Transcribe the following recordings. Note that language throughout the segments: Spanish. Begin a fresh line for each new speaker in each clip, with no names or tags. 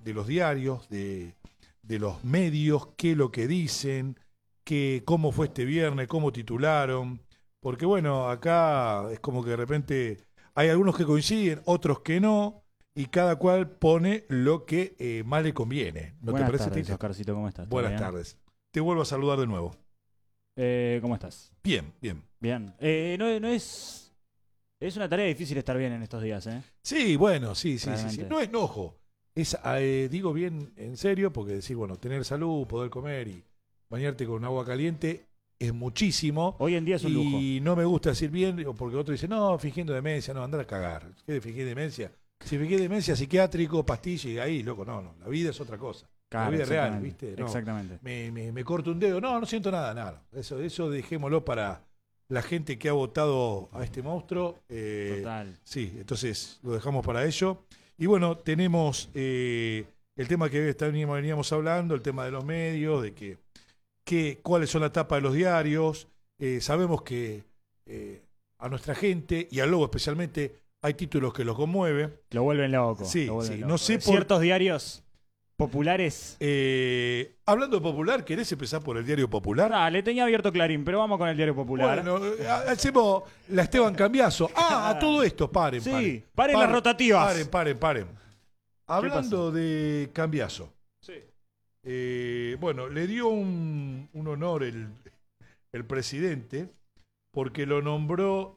de los diarios, de los medios, qué es lo que dicen, cómo fue este viernes, cómo titularon. Porque bueno, acá es como que de repente hay algunos que coinciden, otros que no, y cada cual pone lo que más le conviene. ¿No
Buenas
te parece,
tardes,
Tite?
Oscarcito, ¿cómo estás?
Buenas tardes. Te vuelvo a saludar de nuevo.
¿Cómo estás?
Bien, bien.
Bien. No es... Es una tarea difícil estar bien en estos días, ¿eh?
Sí, bueno, sí.
Realmente.
No es enojo. Es, digo bien en serio, porque decir, bueno, tener salud, poder comer y bañarte con agua caliente es muchísimo.
Hoy en día es un lujo.
Y no me gusta decir bien, porque otro dice, no, fingiendo demencia, no, andar a cagar. ¿Qué de fingir demencia? Si fingís demencia, psiquiátrico, pastilla y ahí, loco, no. La vida es otra cosa.
Claro,
la vida es real, ¿viste? No,
exactamente.
me corto un dedo, no siento nada. Eso dejémoslo para la gente que ha votado a este monstruo.
Total.
Sí, entonces lo dejamos para ello. Y bueno, tenemos el tema que veníamos hablando, el tema de los medios, de cuáles son la tapa de los diarios. Sabemos que a nuestra gente, y al Lobo especialmente, hay títulos que los conmueven.
Lo vuelven loco.
Sí,
lo vuelven
sí.
loco.
No sé por...
Ciertos diarios populares.
Hablando de Popular, ¿querés empezar por el Diario Popular?
Le tenía abierto Clarín, pero vamos con el diario popular.
Bueno, hacemos la Esteban Cambiazo. A todo esto, paren.
Paren las rotativas.
Paren. Hablando de Cambiazo.
Sí.
Bueno, le dio un honor el presidente porque lo nombró,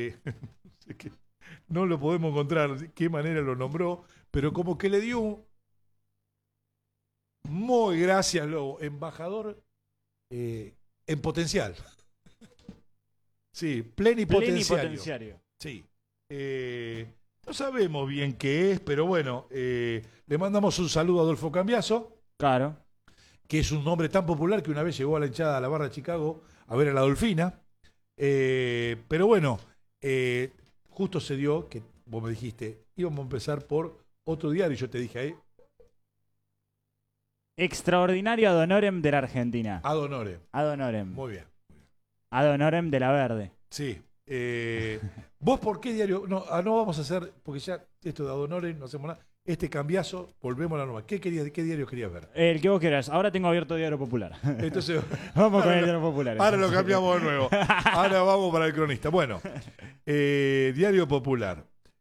no lo podemos encontrar de qué manera lo nombró, pero como que le dio muy gracias, Lobo, embajador en potencial. Sí, plenipotenciario. Sí. No sabemos bien qué es, pero bueno, le mandamos un saludo a Adolfo Cambiazo.
Claro.
Que es un nombre tan popular que una vez llegó a la hinchada a la barra de Chicago a ver a la Dolfina. Pero bueno, justo se dio que vos me dijiste, íbamos a empezar por otro diario, y yo te dije ahí.
Extraordinario ad honorem de la Argentina.
Ad honorem.
Ad honorem.
Muy bien.
Ad honorem de la Verde.
Sí. ¿Vos por qué diario? No vamos a hacer, porque ya esto de ad honorem no hacemos nada. Este Cambiazo, volvemos a la norma. ¿Qué diario querías ver?
El que vos quieras. Ahora tengo abierto Diario Popular.
Entonces,
vamos con el Diario Popular.
Ahora lo cambiamos de nuevo. Ahora vamos para el cronista. Bueno, Diario Popular.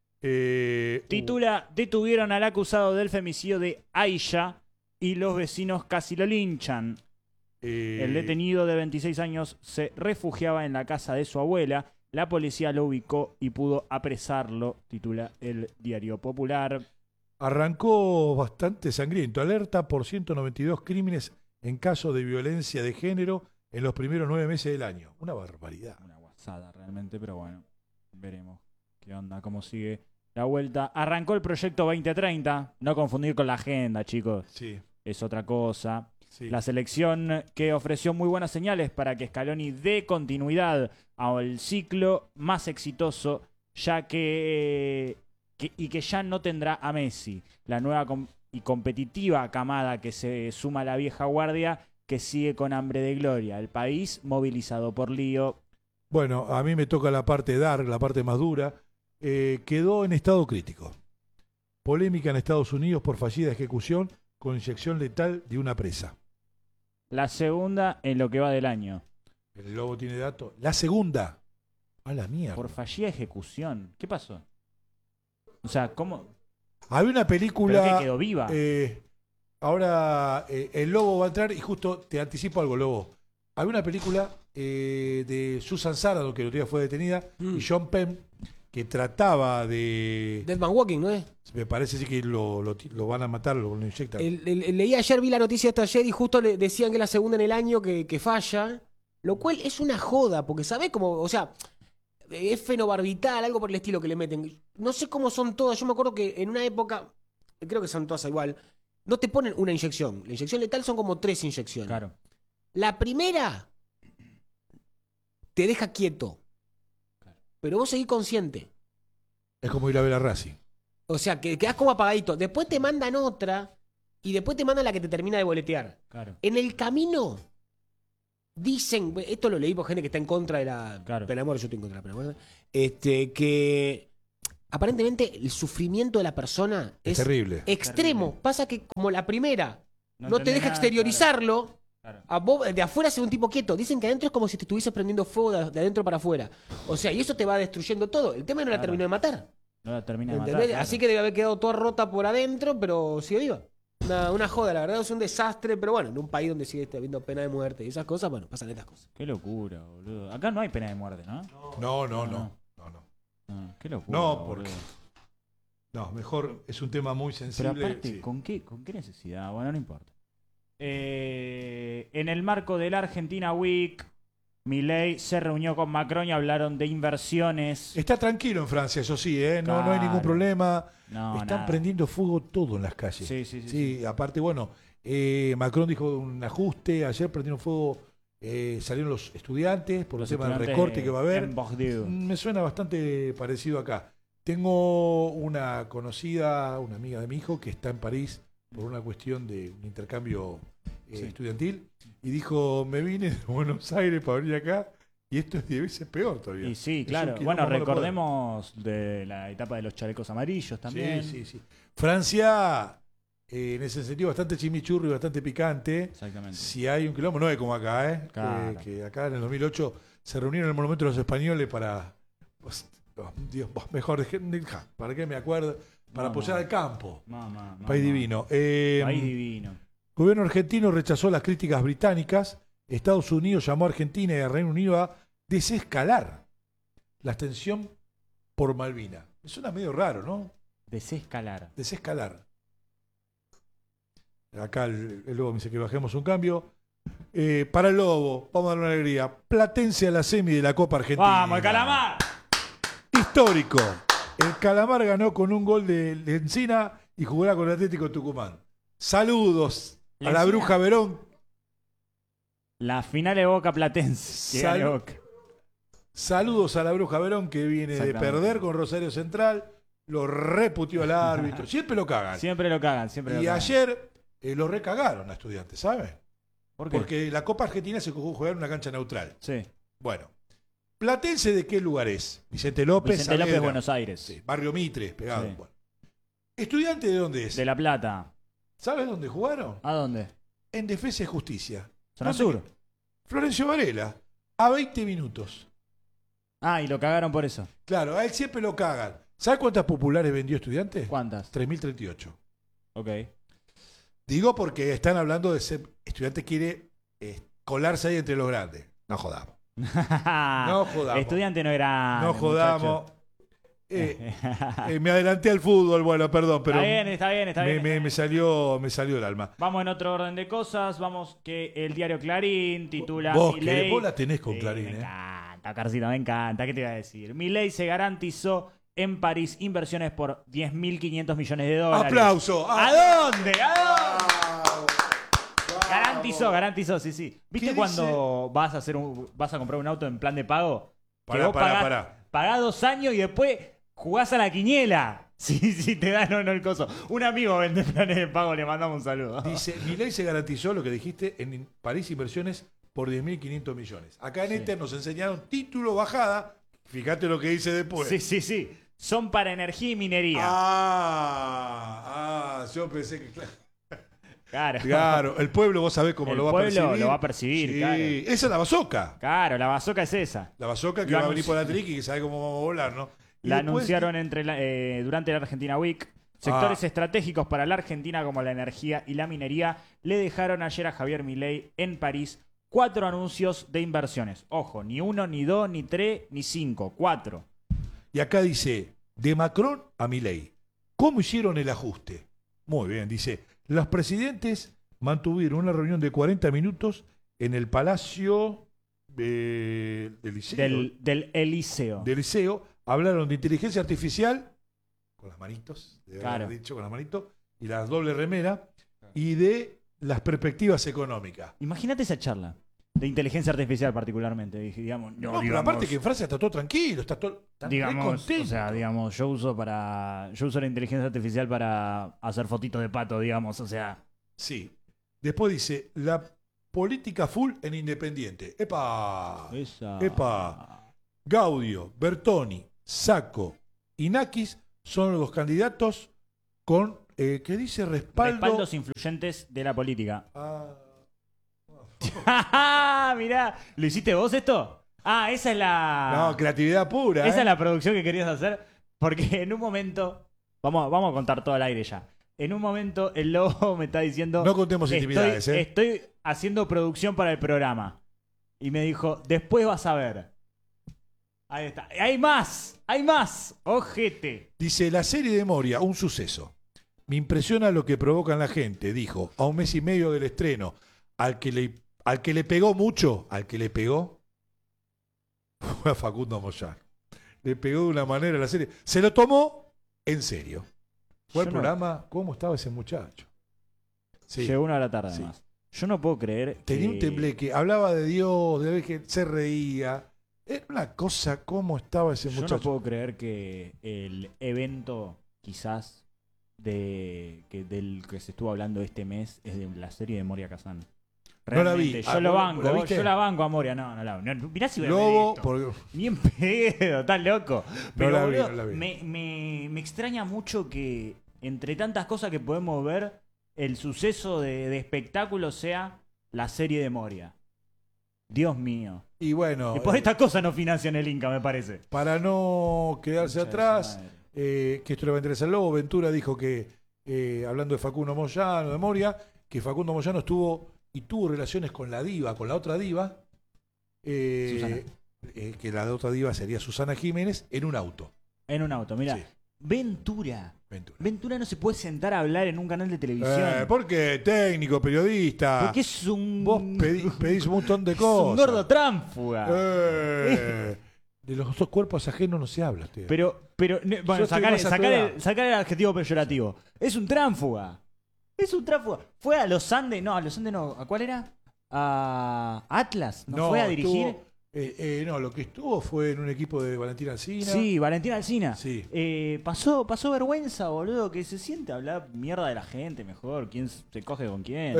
Titula: detuvieron al acusado del femicidio de Aisha y los vecinos casi lo linchan. El detenido de 26 años se refugiaba en la casa de su abuela. La policía lo ubicó y pudo apresarlo, titula el Diario Popular.
Arrancó bastante sangriento. Alerta por 192 crímenes en caso de violencia de género en los primeros 9 meses del año. Una barbaridad.
Una guasada realmente, pero bueno, veremos qué onda, cómo sigue la vuelta. Arrancó el proyecto 2030, no confundir con la agenda, chicos.
Sí.
Es otra cosa.
Sí.
La selección que ofreció muy buenas señales para que Scaloni dé continuidad al ciclo más exitoso, ya que ya no tendrá a Messi, la nueva y competitiva camada que se suma a la vieja guardia que sigue con hambre de gloria. El país movilizado por lío.
Bueno, a mí me toca la parte dark, la parte más dura. Quedó en estado crítico. Polémica en Estados Unidos por fallida ejecución con inyección letal de una presa.
La segunda en lo que va del año.
El Lobo tiene datos. La segunda. A la mierda.
Por fallida ejecución. ¿Qué pasó? O sea, ¿cómo?
Había una película.
¿Pero qué quedó viva?
Ahora el Lobo va a entrar y justo te anticipo algo, Lobo. Había una película de Susan Sarandon, que el otro día fue detenida, y Sean Penn, que trataba de...
Dead Man Walking, ¿no es?
Me parece sí que lo van a matar, lo inyectan.
Leí ayer, vi la noticia esta ayer y justo le decían que es la segunda en el año que falla, lo cual es una joda, porque ¿sabés cómo? O sea, es fenobarbital, algo por el estilo que le meten. No sé cómo son todas, yo me acuerdo que en una época, creo que son todas igual, no te ponen una inyección. La inyección letal son como 3 inyecciones.
Claro.
La primera te deja quieto, pero vos seguís consciente.
Es como ir a ver a Racing.
O sea, que quedás como apagadito. Después te mandan otra y después te mandan la que te termina de boletear.
Claro.
En el camino dicen, esto lo leí por gente que está en contra de la
Claro.
pena de muerte, yo estoy en contra de la pena de muerte, que aparentemente el sufrimiento de la persona
Es terrible.
extremo.
Terrible.
Pasa que como la primera no te
entendés
deja
nada,
exteriorizarlo,
claro.
a vos, de afuera se ve un tipo quieto. Dicen que adentro es como si te estuviese prendiendo fuego de adentro para afuera. O sea, y eso te va destruyendo todo. El tema no la
Claro.
terminó de matar.
No la termina de
¿Entendés?
matar. Claro.
Así que debe haber quedado toda rota por adentro, pero sigue viva. Una joda, la verdad, es un desastre, pero bueno, en un país donde sigue habiendo pena de muerte y esas cosas, bueno, pasan estas cosas.
Qué locura, boludo. Acá no hay pena de muerte, ¿no?
No.
Qué locura.
No,
boludo.
porque. No, mejor es un tema muy
Pero
sensible.
aparte,
sí.
¿con qué necesidad? Bueno, no importa. En el marco de la Argentina Week, Milei se reunió con Macron y hablaron de inversiones.
Está tranquilo en Francia, eso sí, ¿eh? No hay ningún
Claro.
problema.
No,
Están
nada.
prendiendo fuego todo en las calles.
Sí.
Aparte, bueno, Macron dijo un ajuste. Ayer prendieron fuego, salieron los estudiantes por
Los
el tema del
estudiantes
recorte que va a haber.
en Bordeaux.
Me suena bastante parecido acá. Tengo una conocida, una amiga de mi hijo, que está en París por una cuestión de un intercambio
Sí.
estudiantil, y dijo, me vine de Buenos Aires para venir acá, y esto es 10 veces peor todavía.
Y sí,
Es
claro.
un quilombo
Bueno,
no poder.
recordemos de la etapa de los chalecos amarillos también.
Sí. Francia, en ese sentido, bastante chimichurri, bastante picante.
Exactamente.
Si hay un quilombo, no es como acá, ¿eh?
Claro.
Que acá en el 2008 se reunieron en el Monumento de los Españoles para... pues, Dios, mejor, ¿para qué me acuerdo? Para
Mamá.
apoyar al campo.
Mamá.
País divino.
País divino.
El gobierno argentino rechazó las críticas británicas. Estados Unidos llamó a Argentina y al Reino Unido a desescalar la tensión por Malvinas. Me suena medio raro, ¿no?
Desescalar.
Desescalar. Acá el Lobo me dice que bajemos un cambio. Para el Lobo, vamos a dar una alegría. Platense a la semi de la Copa Argentina.
¡Vamos, el calamar!
Histórico. El Calamar ganó con un gol de Encina y jugará con el Atlético Tucumán. Saludos a la
Lencina.
Bruja Verón.
La final de Boca Platense. Que gane Boca.
Saludos a la Bruja Verón, que viene de
Exactamente.
perder con Rosario Central. Lo reputió al árbitro. Siempre lo cagan.
Siempre lo cagan, siempre lo
Y
cagan.
ayer lo recagaron a Estudiantes, ¿sabes?
¿Por qué?
Porque la Copa Argentina se jugó en una cancha neutral.
Sí.
Bueno, ¿Platense de qué lugar es? Vicente López,
Vicente López,
Saavedra.
Buenos Aires.
Sí, Barrio Mitre, pegado.
Sí.
Bueno. ¿Estudiante de dónde es?
De La Plata.
¿Sabes dónde jugaron?
¿A dónde?
En Defensa y Justicia.
Zona
No sé
Sur.
qué. Florencio Varela, a 20 minutos.
Ah, y lo cagaron por eso.
Claro, a él siempre lo cagan. ¿Sabes cuántas populares vendió Estudiantes?
¿Cuántas?
3.038.
Ok.
Digo porque están hablando de ser. Estudiantes quiere colarse ahí entre los grandes. No jodamos. No jodamos.
Estudiante no era.
No jodamos. Me adelanté al fútbol, bueno, perdón, pero
Está bien.
me salió el alma.
Vamos en otro orden de cosas. Vamos que el diario Clarín titula.
Vos,
Milei-
vos la tenés con
Sí,
Clarín,
Me
¿eh?
encanta, Carcita, me encanta. ¿Qué te iba a decir? Milei se garantizó en París inversiones por 10.500 millones de dólares.
¡Aplauso!
¿A dónde? ¿A dónde? Garantizó, sí. ¿Viste
¿Qué
cuando vas a comprar un auto en plan de pago? Que
Pará,
vos
pará.
pagás 2 años y después jugás a la quiniela. Sí, te dan o no el coso. Un amigo vende planes de pago, le mandamos un saludo.
Dice, Milei se garantizó lo que dijiste en París inversiones por 10.500 millones. Acá en
Sí.
Inter nos enseñaron título bajada. Fíjate lo que dice después.
Sí. Son para energía y minería.
Yo pensé que...
Claro.
Claro, el pueblo vos sabés cómo
El
lo va a
pueblo
percibir.
lo va a percibir,
Sí,
claro.
esa es la bazooka.
Claro, la bazooka es esa.
La bazooka que
Lo
va a venir por la
anunció.
triqui y que sabe cómo vamos a volar, ¿no? Y
La
después-
anunciaron durante la Argentina Week. Sectores estratégicos para la Argentina como la energía y la minería le dejaron ayer a Javier Milei en París 4 anuncios de inversiones. Ojo, ni 1, ni 2, ni 3, ni 5, 4.
Y acá dice, de Macron a Milei, ¿cómo hicieron el ajuste? Muy bien, dice, los presidentes mantuvieron una reunión de 40 minutos en el Palacio del Liceo.
Del Eliseo.
Del Liceo, hablaron de inteligencia artificial, con las manitos, debe
Claro.
haber dicho con las manitos, y la doble remera, y de las perspectivas económicas.
Imagínate esa charla. De inteligencia artificial particularmente, digamos.
No, pero aparte que en Francia está todo tranquilo, está todo están re
digamos,
contentos.
o sea, digamos, yo uso la inteligencia artificial para hacer fotitos de pato, digamos, o sea.
Sí. Después dice, la política full en Independiente. ¡Epa!
Esa.
Epa. Gaudio, Bertoni, Sacco y Nakis son los candidatos con, ¿qué dice?
Respaldos influyentes de la política. Mirá, ¿lo hiciste vos esto? Esa es la...
No, creatividad pura.
Esa es la producción que querías hacer. Porque en un momento... Vamos a contar todo al aire ya. En un momento el lobo me está diciendo...
No contemos intimidades,
Estoy haciendo producción para el programa. Y me dijo, después vas a ver. Ahí está. ¡Hay más! ¡Hay más! ¡Ojete!
Dice, la serie de Moria, un suceso. Me impresiona lo que provoca en la gente, dijo, a un mes y medio del estreno. Al que le pegó mucho, al que le pegó, fue a Facundo Moyano. Le pegó de una manera a la serie. Se lo tomó en serio. Fue el programa, ¿cómo estaba ese muchacho? Sí.
Llegó 1 de la tarde,
Sí.
además. Yo no puedo creer
Tenía
que...
un tembleque, hablaba de Dios, de que se reía. Era una cosa, ¿cómo estaba ese
Yo
muchacho?
no puedo creer que el evento, quizás, del que se estuvo hablando este mes es de la serie de Moria Kazan.
No la vi.
Yo lo banco,
¿la viste?
yo la banco a Moria. No la no, mirá si voy a ver
Lobo,
esto.
porque...
Ni en pedo, estás loco. Pero,
la vi,
boludo,
no la vi.
Me extraña mucho que, entre tantas cosas que podemos ver, el suceso de espectáculo sea la serie de Moria. Dios mío.
Y bueno,
Y por esta cosa no financian el Inca, me parece.
para no quedarse
Concha de
atrás,
su madre.
que esto le va a interesar al Lobo, Ventura dijo que, hablando de Facundo Moyano, de Moria, que Facundo Moyano tuvo relaciones con la diva, con la otra diva,
Susana.
que la otra diva sería Susana Jiménez, en un auto.
En un auto, mira.
Sí.
Ventura.
Ventura.
Ventura no se puede sentar a hablar en un canal de televisión.
¿Por qué? Técnico, periodista.
Porque es un...
Vos pedís un montón de
es
cosas.
un gordo tránfuga.
De los dos cuerpos ajenos no se habla, tío.
Pero bueno,
Yo estoy más a tu edad.
sacar el adjetivo peyorativo. Es un tránfuga. Es un tránfuga. Fue a los Andes, no, ¿a cuál era? A Atlas, ¿no fue a dirigir?
No, lo que estuvo fue en un equipo de Valentín Alsina.
Sí, Valentín Alsina.
Sí.
Pasó vergüenza, boludo, que se siente a hablar mierda de la gente mejor, quién se coge con quién.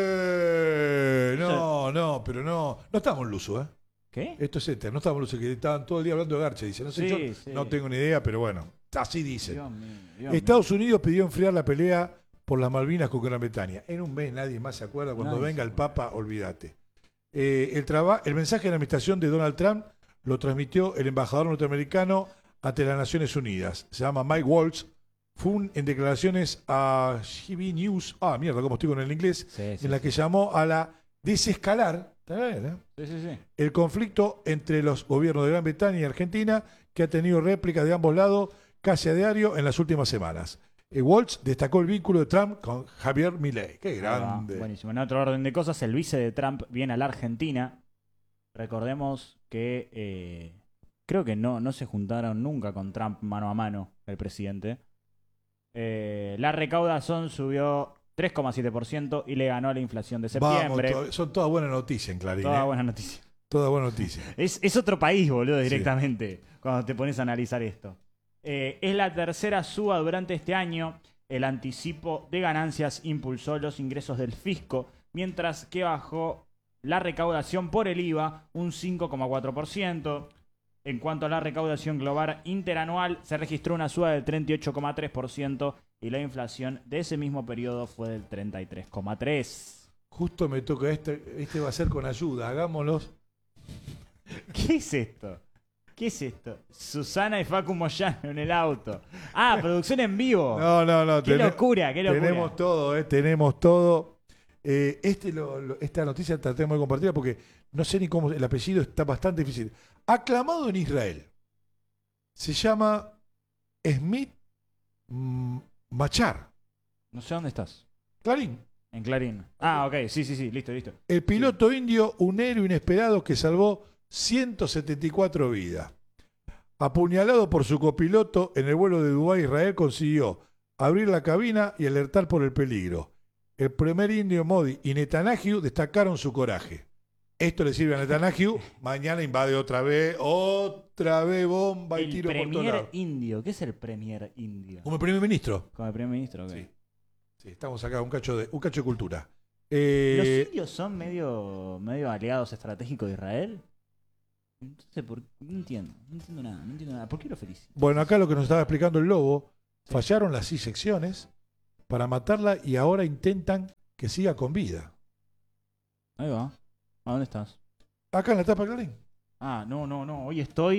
No, pero no estamos en Luso, ¿eh?
¿Qué?
Esto es éter, no estamos en Luso, que estaban todo el día hablando de Garche, dice. No sé,
Sí,
yo
sí.
no tengo ni idea, pero bueno, así dice.
Dios mío,
Estados Unidos pidió enfriar la pelea por las Malvinas con Gran Bretaña. En un mes nadie más se acuerda. Cuando
Nadie
venga
se
el
acuerda.
Papa, olvídate. El mensaje de la administración de Donald Trump lo transmitió el embajador norteamericano ante las Naciones Unidas. Se llama Mike Waltz. Fue en declaraciones a GB News. Mierda, como estoy con el inglés.
Sí,
En la que llamó a la desescalar. ¿Está bien,
sí.
el conflicto entre los gobiernos de Gran Bretaña y Argentina, que ha tenido réplicas de ambos lados casi a diario en las últimas semanas. Waltz destacó el vínculo de Trump con Javier Milei. ¡Qué grande!
Buenísimo. En otro orden de cosas, el vice de Trump viene a la Argentina. Recordemos que creo que no se juntaron nunca con Trump mano a mano, el presidente. La recaudación subió 3,7% y le ganó la inflación de septiembre.
Vamos, son todas buenas noticias en Clarín.
Toda buena noticia.
Toda buena noticia.
Es otro país, boludo, directamente, cuando te pones a analizar esto. Es la tercera suba durante este año. El anticipo de ganancias impulsó los ingresos del fisco, mientras que bajó la recaudación por el IVA un 5,4%. En cuanto a la recaudación global interanual, se registró una suba del 38,3% y la inflación de ese mismo periodo fue del 33,3%.
Justo me toca este va a ser con ayuda. Hagámoslos.
¿Qué es esto? ¿Qué es esto? Susana y Facu Moyano en el auto. Producción en vivo.
No.
Qué locura, qué locura.
Tenemos todo, tenemos todo. Esta noticia tratemos de compartirla porque no sé ni cómo. El apellido está bastante difícil. Aclamado en Israel. Se llama Smith Machar.
No sé dónde estás.
Clarín.
En Clarín. Ok, sí, listo.
El piloto indio, un héroe inesperado que salvó 174 vidas. Apuñalado por su copiloto en el vuelo de Dubái a Israel, consiguió abrir la cabina y alertar por el peligro. El primer indio Modi y Netanyahu destacaron su coraje. Esto le sirve a Netanyahu. Mañana invade otra vez bomba y
El
tiro por todos
premier
lados.
indio. ¿Qué es el premier indio?
Como el primer ministro.
Como el primer ministro, ok.
Sí, estamos acá, un cacho de cultura.
¿Los indios son medio aliados estratégicos de Israel? Entonces, no entiendo nada. ¿Por qué lo felicito?
Bueno, acá lo que nos estaba explicando el Lobo Fallaron las inyecciones para matarla y ahora intentan que siga con vida.
Ahí va. ¿A dónde estás?
Acá en la tapa, Clarín.
Ah, no. Hoy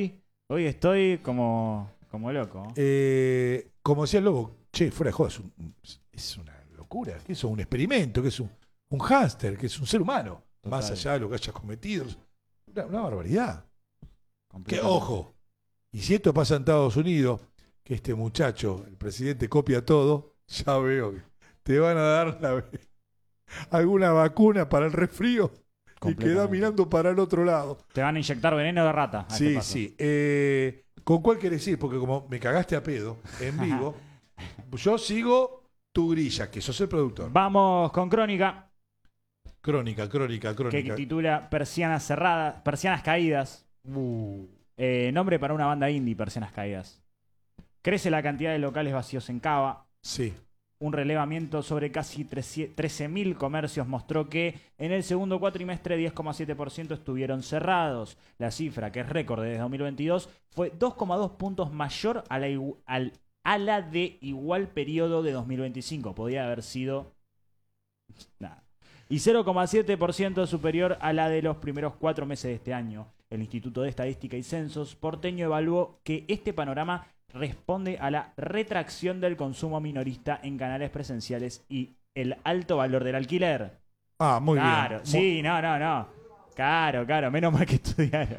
estoy como loco.
Como decía el Lobo, che, fuera de joda, es una locura. Que es un experimento, que es un hámster, que es un ser humano.
Total.
Más allá de lo que hayas cometido. Una barbaridad. Que
Completamente.
ojo. Y si esto pasa en Estados Unidos, que este muchacho, el presidente, copia todo, ya veo que te van a dar alguna vacuna para el resfrío y queda
Completamente.
mirando para el otro lado.
Te van a inyectar veneno de rata. a este
Sí,
paso.
sí. ¿Con cuál querés ir? Porque como me cagaste a pedo en vivo, yo sigo tu grilla, que sos el productor.
Vamos con Crónica,
Crónica.
que titula Persianas cerradas, Persianas caídas. Nombre para una banda indie, Persianas caídas. Crece la cantidad de locales vacíos en Cava.
Sí.
Un relevamiento sobre casi 13.000 comercios mostró que en el segundo cuatrimestre 10,7% estuvieron cerrados. La cifra, que es récord desde 2022, fue 2,2 puntos mayor a la de igual periodo de 2025. Podía haber sido nada. Y 0,7% superior a la de los primeros 4 meses de este año. El Instituto de Estadística y Censos porteño evaluó que este panorama responde a la retracción del consumo minorista en canales presenciales y el alto valor del alquiler.
Ah, muy
Claro,
bien.
sí, no. Claro, menos mal que estudiaron.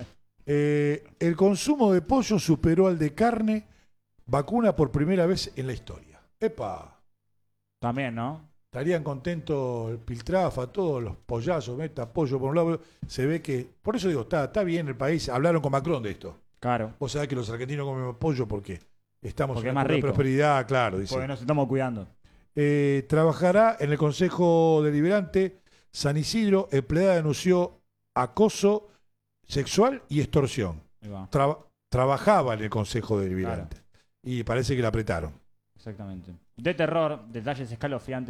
El consumo de pollo superó al de carne, vacuna por primera vez en la historia. ¡Epa!
También, ¿no?
Estarían contentos el Piltrafa, todos los pollazos, meta pollo por un lado. Se ve que, por eso digo, está bien el país. Hablaron con Macron de esto.
Claro,
Vos sabés que los argentinos comemos pollo porque estamos
Porque
en
es
una
más
época de
rico.
prosperidad, claro, dice.
porque nos estamos cuidando.
Trabajará en el Consejo Deliberante San Isidro. Empleada denunció acoso sexual y extorsión.
Ahí va,
Trabajaba en el Consejo Deliberante. Y parece que la apretaron.
exactamente. De terror, detalles escalofriantes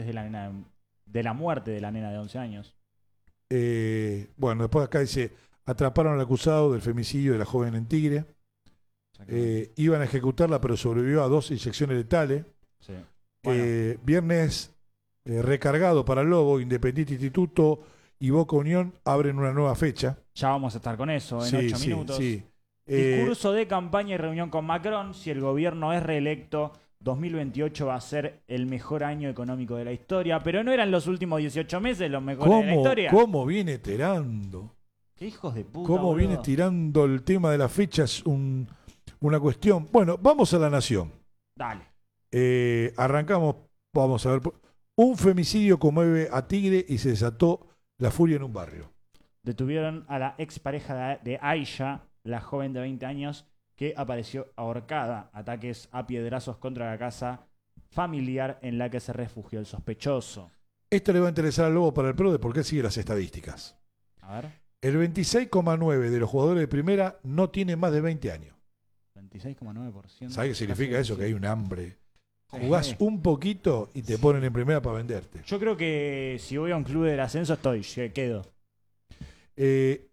de la muerte de la nena de 11 años.
Bueno, después acá dice, atraparon al acusado del femicidio de la joven en Tigre. Iban a ejecutarla, pero sobrevivió a 2 inyecciones letales.
Sí. Bueno.
Viernes recargado para el Lobo, Independiente Instituto y Boca Unión abren una nueva fecha.
Ya vamos a estar con eso en 8 minutos.
Sí.
Discurso de campaña y reunión con Macron. Si el gobierno es reelecto, 2028 va a ser el mejor año económico de la historia. Pero no eran los últimos 18 meses los mejores de la historia.
¿Cómo viene tirando?
¿Qué hijos de puta,
¿Cómo
boludo?
viene tirando el tema de las fechas? Una cuestión. Bueno, vamos a La Nación.
Dale.
Arrancamos, vamos a ver. Un femicidio conmueve a Tigre y se desató la furia en un barrio.
Detuvieron a la expareja de Aisha, la joven de 20 años, que apareció ahorcada. Ataques a piedrazos contra la casa familiar en la que se refugió el sospechoso.
Esto le va a interesar al Lobo para el PRODE porque él sigue las estadísticas.
A ver,
El 26,9% de los jugadores de primera no tienen más de 20 años.
26,9%.
¿Sabes qué significa eso? Que hay un hambre.
Sí.
Jugás un poquito y te ponen en primera para venderte.
Yo creo que si voy a un club del ascenso quedo.
El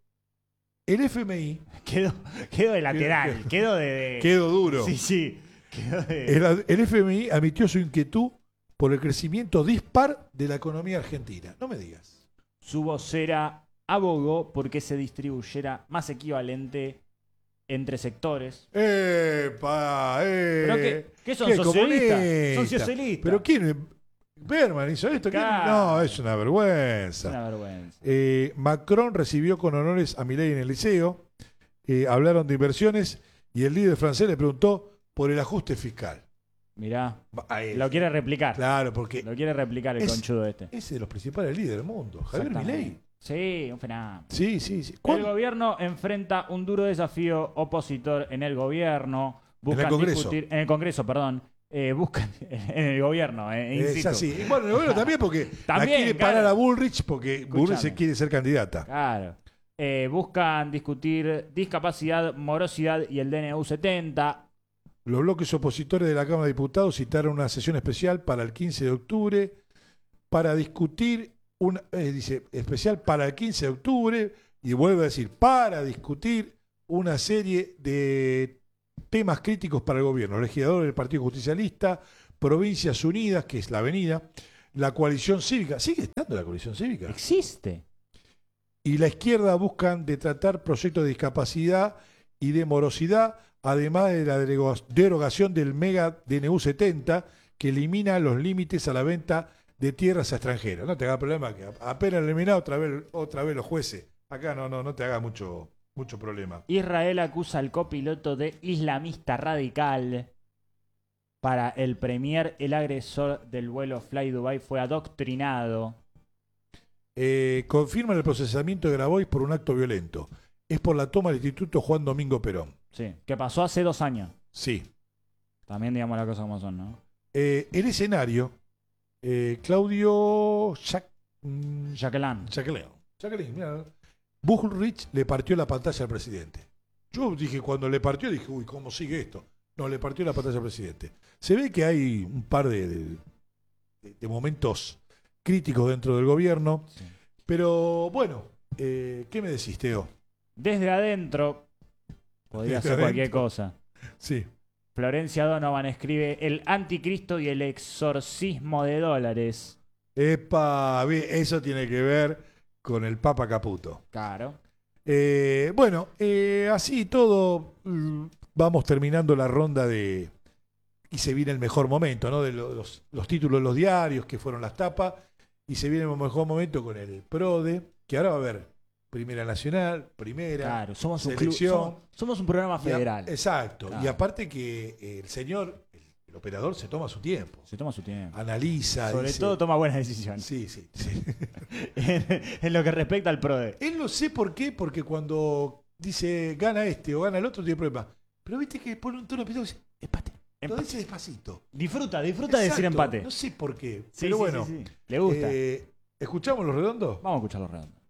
FMI
Quedo de lateral, quedo de...
quedó duro.
Sí, quedo de...
El FMI admitió su inquietud por el crecimiento dispar de la economía argentina. No me digas.
Su vocera abogó porque se distribuyera más equivalente entre sectores.
¡Epa!
¿Pero qué son?
¿Qué,
¿Socialistas?
comunista?
Son socialistas.
¿Pero quién? ¿Berman hizo esto? ¿Quién?
Claro.
No, es una vergüenza.
Es una vergüenza.
Macron recibió con honores a Milei en el liceo. Hablaron de inversiones y el líder francés le preguntó por el ajuste fiscal.
Mirá,
Ahí.
lo quiere replicar.
Claro, porque
Lo quiere replicar el
Es-
conchudo este.
es de los principales líderes del mundo. Javier
Exactamente.
Milei.
Sí, un fenómeno.
Sí.
El
¿Cuándo?
gobierno enfrenta un duro desafío opositor en el gobierno. Buscan
el Congreso.
discutir, en el Congreso, perdón. Buscan in
Es
situ.
así. Y bueno, el gobierno también porque
También,
la quiere
claro.
parar a Bullrich porque Bullrich
Escúchame.
se quiere ser candidata.
Claro. Buscan discutir discapacidad, morosidad y el DNU 70.
Los bloques opositores de la Cámara de Diputados citaron una sesión especial para el 15 de octubre para discutir dice, especial para el 15 de octubre y vuelve a decir, para discutir una serie de temas críticos para el gobierno. Los legisladores del Partido Justicialista Provincias Unidas, que es la avenida, la coalición cívica, sigue estando la coalición cívica,
Existe.
y la izquierda buscan de tratar proyectos de discapacidad y de morosidad, además de la derogación del mega DNU 70, que elimina los límites a la venta de tierras a extranjeros. No te hagas problema, que apenas eliminado otra vez los jueces. Acá no te haga mucho problema.
Israel acusa al copiloto de islamista radical. Para el premier, el agresor del vuelo Fly Dubai fue adoctrinado.
Confirman el procesamiento de Grabois por un acto violento. Es por la toma del Instituto Juan Domingo Perón.
Sí, que pasó hace 2 años.
Sí.
También digamos las cosas como son, ¿no?
El escenario, Claudio Jacqueline, mira, Bullrich le partió la pantalla al presidente. Yo dije, cuando le partió, dije, uy, ¿cómo sigue esto? No, le partió la pantalla al presidente. Se ve que hay un par de momentos críticos dentro del gobierno,
Sí.
pero bueno, ¿qué me decís, Teo?
Desde adentro, podría
Desde
ser cualquier
adentro.
cosa.
Sí.
Florencia Donovan escribe El anticristo y el exorcismo de dólares.
Epa, eso tiene que ver con el Papa Caputo.
Claro.
Bueno, así todo, vamos terminando la ronda y se viene el mejor momento, ¿no? De los títulos de los diarios, que fueron las tapas, y se viene el mejor momento con el PRODE, que ahora va a haber Primera Nacional, Primera,
Claro, somos un
Selección.
somos un programa
y a-
federal.
exacto,
Claro.
y aparte que el señor, el operador, se toma su tiempo,
Se toma su tiempo.
analiza,
Sobre
dice-
todo toma buenas decisiones.
Sí.
En lo que respecta al PRODE.
Él no sé por qué, porque cuando dice gana este o gana el otro, tiene problema. Pero viste que pone un tono pesado y dice empate. Lo
Empate.
dice despacito.
Disfruta de decir
Exacto,
empate.
No sé por qué.
Sí,
pero
sí,
bueno,
sí, sí. Le gusta.
¿escuchamos los redondos?
Vamos a escuchar los redondos.